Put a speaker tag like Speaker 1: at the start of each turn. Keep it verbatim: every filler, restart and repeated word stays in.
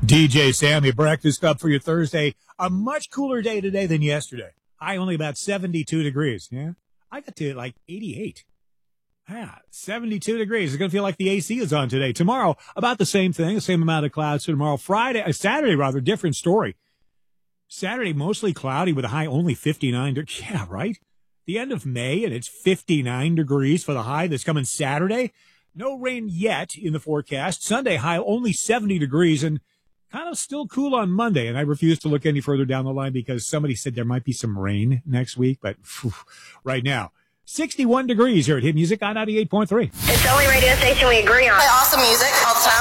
Speaker 1: D J Sammy, breakfast up for your Thursday. A much cooler day today than yesterday. High only about seventy-two degrees. Yeah, I got to like eighty-eight. Yeah, seventy-two degrees. It's going to feel like the A C is on today. Tomorrow, about the same thing, the same amount of clouds. So tomorrow, Friday, uh, Saturday rather, different story. Saturday, mostly cloudy with a high only fifty-nine. De- yeah, right? The end of May, and it's fifty-nine degrees for the high that's coming Saturday. No rain yet in the forecast. Sunday, high only seventy degrees, and kind of still cool on Monday. And I refuse to look any further down the line because somebody said there might be some rain next week. But phew, right now, sixty-one degrees here at Hit Music on ninety-eight point three.
Speaker 2: It's the only radio station we agree on.
Speaker 3: Play awesome music all the time.